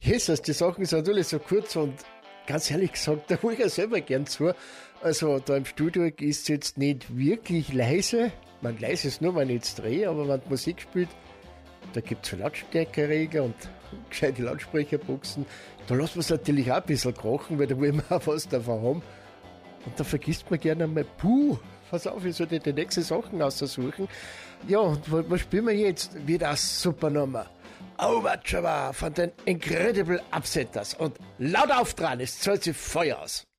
Jesus, die Sachen sind alle so kurz und ganz ehrlich gesagt, da hole ich ja selber gern zu. Also da im Studio ist es jetzt nicht wirklich leise. Man leise ist nur, wenn ich jetzt drehe, aber wenn die Musik spielt, da gibt es Lautstärkeregler und gescheite Lautsprecherboxen. Da lassen wir es natürlich auch ein bisschen krachen, weil da wollen wir auch was davon haben. Und da vergisst man gerne einmal, pass auf, ich sollte die nächsten Sachen aussuchen. Ja, und was spielen wir jetzt? Wieder eine super Nummer. Overture von den Incredible Upsetters. Und laut auftragen, es zahlt sich Feuer aus.